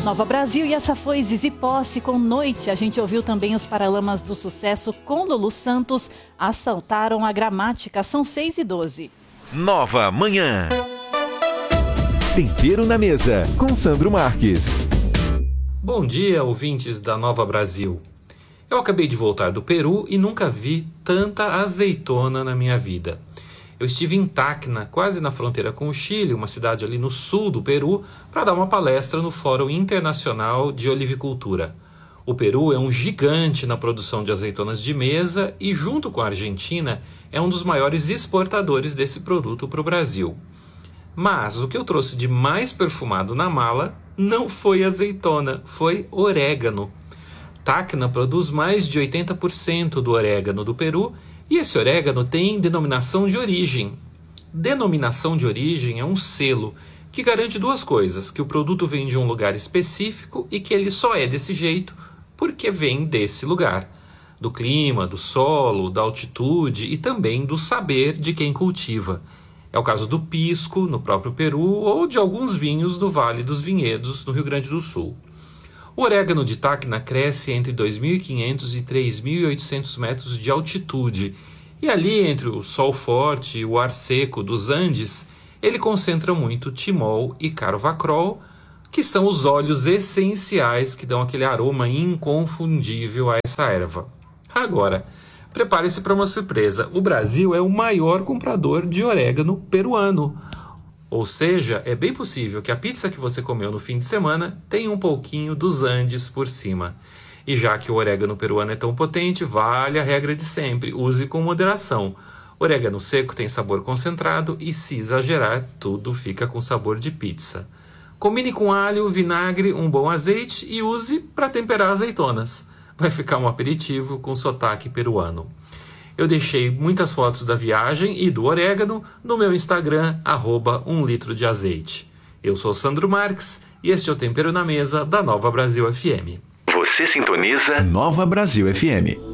Nova Brasil, e essa foi Zizi Posse com Noite. A gente ouviu também os Paralamas do Sucesso com Lulu Santos, Assaltaram a Gramática. São 6h12. Nova Manhã. Tempero na Mesa, com Sandro Marques. Bom dia, ouvintes da Nova Brasil. Eu acabei de voltar do Peru e nunca vi tanta azeitona na minha vida. Eu estive em Tacna, quase na fronteira com o Chile, uma cidade ali no sul do Peru, para dar uma palestra no Fórum Internacional de Olivicultura. O Peru é um gigante na produção de azeitonas de mesa e, junto com a Argentina, é um dos maiores exportadores desse produto para o Brasil. Mas o que eu trouxe de mais perfumado na mala não foi azeitona, foi orégano. Tacna produz mais de 80% do orégano do Peru e esse orégano tem denominação de origem. Denominação de origem é um selo que garante duas coisas: que o produto vem de um lugar específico e que ele só é desse jeito porque vem desse lugar. Do clima, do solo, da altitude e também do saber de quem cultiva. É o caso do pisco, no próprio Peru, ou de alguns vinhos do Vale dos Vinhedos, no Rio Grande do Sul. O orégano de Tacna cresce entre 2.500 e 3.800 metros de altitude, e ali entre o sol forte e o ar seco dos Andes, ele concentra muito timol e carvacrol, que são os óleos essenciais que dão aquele aroma inconfundível a essa erva. Agora, prepare-se para uma surpresa. O Brasil é o maior comprador de orégano peruano. Ou seja, é bem possível que a pizza que você comeu no fim de semana tenha um pouquinho dos Andes por cima. E já que o orégano peruano é tão potente, vale a regra de sempre: use com moderação. Orégano seco tem sabor concentrado e, se exagerar, tudo fica com sabor de pizza. Combine com alho, vinagre, um bom azeite e use para temperar azeitonas. Vai ficar um aperitivo com sotaque peruano. Eu deixei muitas fotos da viagem e do orégano no meu Instagram, @1litro-de-azeite. Eu sou Sandro Marques e este é o Tempero na Mesa da Nova Brasil FM. Você sintoniza Nova Brasil FM.